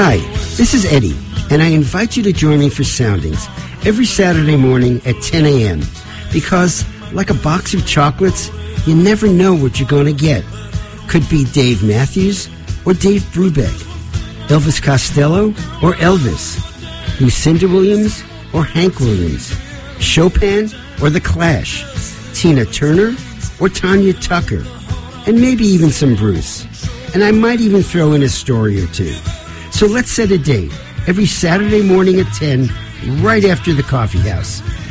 Hi, this is Eddie, and I invite you to join me for Soundings every Saturday morning at 10 a.m. Because, like a box of chocolates, you never know what you're going to get. Could be Dave Matthews or Dave Brubeck, Elvis Costello or Elvis, Lucinda Williams or Hank Williams, Chopin or The Clash, Tina Turner or Tanya Tucker, and maybe even some Bruce. And I might even throw in a story or two. So let's set a date every Saturday morning at 10, right after the coffee house.